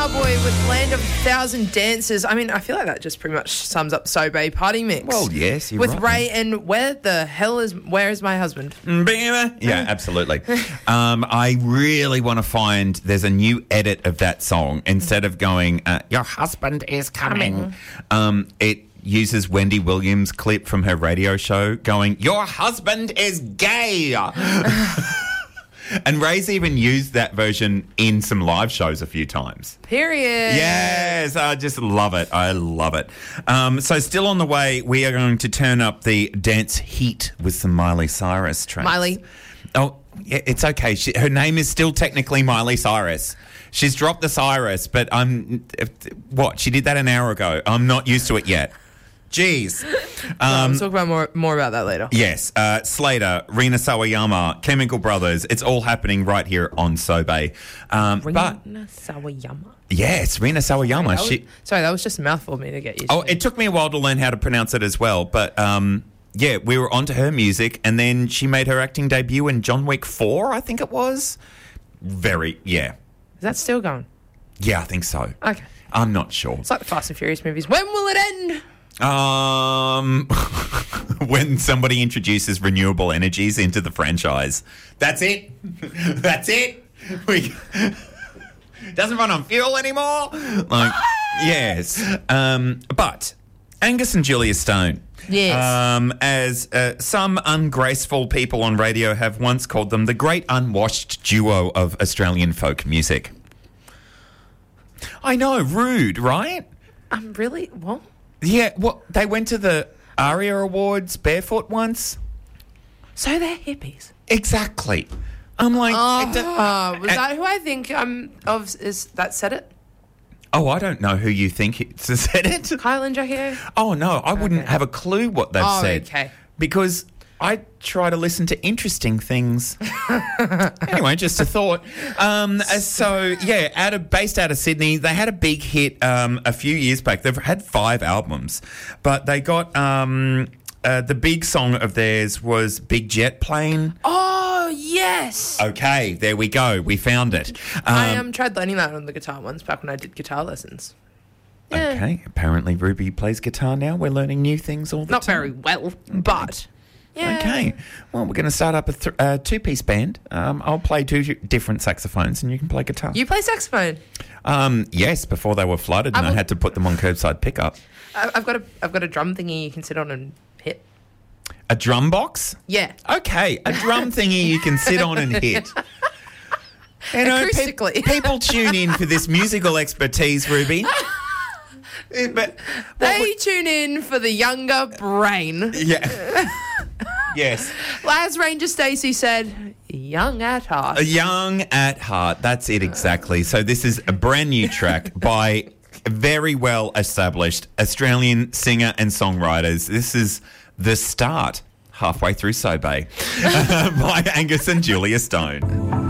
Cowboy with Land of 1,000 Dances. I mean, I feel like that just pretty much sums up So Bay Party Mix. Well, yes, you're with right. Ray and Where is My Husband? Yeah, absolutely. I really want to find there's a new edit of that song. Instead of going, your husband is coming. It uses Wendy Williams' clip from her radio show going, your husband is gay. And Ray's even used that version in some live shows a few times. Period. Yes, I just love it. I love it. So still on the way, we are going to turn up the dance heat with some Miley Cyrus tracks. Miley. Oh, yeah, it's okay. Her name is still technically Miley Cyrus. She's dropped the Cyrus, but what? She did that an hour ago. I'm not used to it yet. Jeez. We'll talk about more about that later. Yes. Slater, Rina Sawayama, Chemical Brothers. It's all happening right here on Sobey. Rina Sawayama. Yes, Rina Sawayama. Sorry, that was just a mouthful for me to get used to. Oh, it took me a while to learn how to pronounce it as well. But, yeah, we were onto her music, and then she made her acting debut in John Wick 4, I think it was. Yeah. Is that still going? Yeah, I think so. Okay. I'm not sure. It's like the Fast and Furious movies. When will it end? When somebody introduces renewable energies into the franchise. That's it. That's it. Doesn't run on fuel anymore. Yes. But Angus and Julia Stone. Yes. As some ungraceful people on radio have once called them, the great unwashed duo of Australian folk music. I know, rude, right? Really? What? Yeah, well, they went to the ARIA Awards barefoot once. So they're hippies. Exactly. I'm like... was that who I think of? Is that said it? Oh, I don't know who you think said it. Kyle and Jackie O? Oh, no, I wouldn't have a clue what they've said. Okay. Because I try to listen to interesting things. Anyway, just a thought. So, yeah, based out of Sydney, they had a big hit a few years back. They've had 5 albums, but they got the big song of theirs was Big Jet Plane. Oh, yes. Okay, there we go. We found it. I tried learning that on the guitar once back when I did guitar lessons. Yeah. Okay, apparently Ruby plays guitar now. We're learning new things all the time. Not very well, but... Yeah. Okay. Well, we're going to start up a two-piece band. I'll play 2 different saxophones and you can play guitar. You play saxophone? Yes, before they were flooded and I had to put them on curbside pickup. I've got a drum thingy you can sit on and hit. A drum box? Yeah. Okay, a drum thingy you can sit on and hit. You know, acoustically. People tune in for this musical expertise, Ruby. But they tune in for the younger brain. Yeah. Yes. As Ranger Stacey said, young at heart. Young at heart. That's it exactly. So this is a brand new track by very well established Australian singer and songwriters. This is The Start, halfway through Sobey, by Angus and Julia Stone.